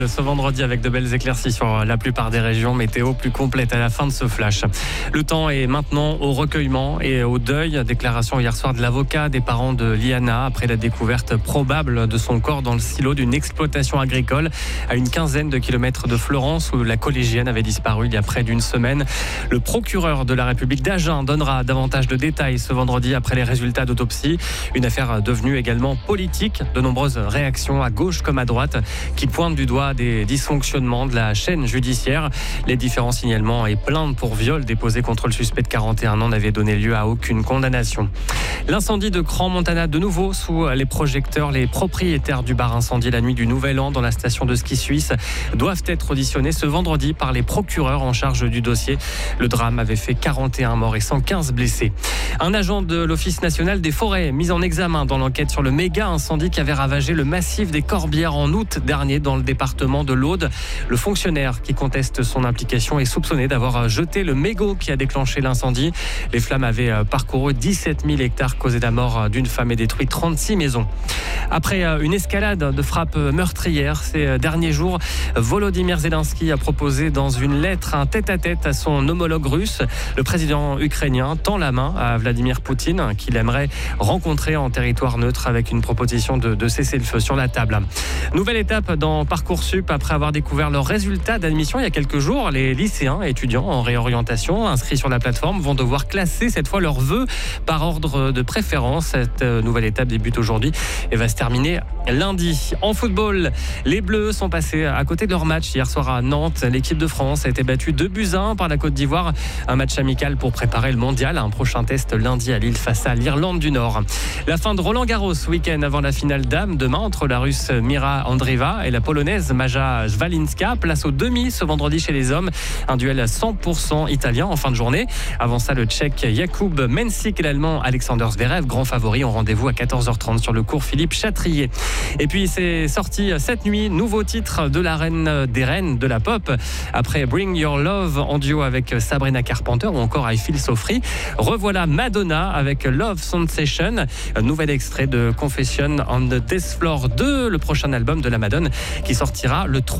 Ce vendredi avec de belles éclaircies sur la plupart des régions, météo plus complète à la fin de ce flash. Le temps est maintenant au recueillement et au deuil. Déclaration hier soir de l'avocat des parents de Liana après la découverte probable de son corps dans le silo d'une exploitation agricole à une quinzaine de kilomètres de Florence où la collégienne avait disparu il y a près d'une semaine. Le procureur de la République d'Agen donnera davantage de détails ce vendredi après les résultats d'autopsie. Une affaire devenue également politique. De nombreuses réactions à gauche comme à droite qui pointent du doigt des dysfonctionnements de la chaîne judiciaire. Les différents signalements et plaintes pour viol déposés contre le suspect de 41 ans n'avaient donné lieu à aucune condamnation. L'incendie de Crans-Montana de nouveau sous les projecteurs. Les propriétaires du bar incendie la nuit du Nouvel An dans la station de ski suisse doivent être auditionnés ce vendredi par les procureurs en charge du dossier. Le drame avait fait 41 morts et 115 blessés. Un agent de l'Office national des forêts mis en examen dans l'enquête sur le méga incendie qui avait ravagé le massif des Corbières en août dernier dans le département de l'Aude. Le fonctionnaire qui conteste son implication est soupçonné d'avoir jeté le mégot qui a déclenché l'incendie. Les flammes avaient parcouru 17 000 hectares, causé la mort d'une femme et détruit 36 maisons. Après une escalade de frappes meurtrières ces derniers jours, Volodymyr Zelensky a proposé dans une lettre un tête-à-tête à son homologue russe. Le président ukrainien tend la main à Vladimir Poutine, qu'il aimerait rencontrer en territoire neutre avec une proposition de cessez-le-feu sur la table. Nouvelle étape dans Parcoursup. Après avoir découvert leurs résultats d'admission il y a quelques jours, les lycéens et étudiants en réorientation inscrits sur la plateforme vont devoir classer cette fois leurs vœux par ordre de préférence. Cette nouvelle étape débute aujourd'hui et va se terminer lundi. En football, les Bleus sont passés à côté de leur match hier soir à Nantes. L'équipe de France a été battue 2-1 par la Côte d'Ivoire. Un match amical pour préparer le mondial. Un prochain test lundi à Lille face à l'Irlande du Nord. La fin de Roland Garros week-end avant la finale dames demain entre la Russe Mira Andreeva et la Polonaise Maja Swalinska. Place au demi ce vendredi chez les hommes. Un duel à 100% italien en fin de journée. Avant ça, le Tchèque Jakub Mensik et l'Allemand Alexander Zverev, grand favori, ont rendez-vous à 14h30 sur le cours Philippe Chatrier. Et puis c'est sorti cette nuit, nouveau titre de la reine des reines de la pop. Après Bring Your Love en duo avec Sabrina Carpenter ou encore I Feel So Free, revoilà Madonna avec Love Sensation. Un nouvel extrait de Confession on the Dance Floor 2, le prochain album de la Madone qui sortira le 3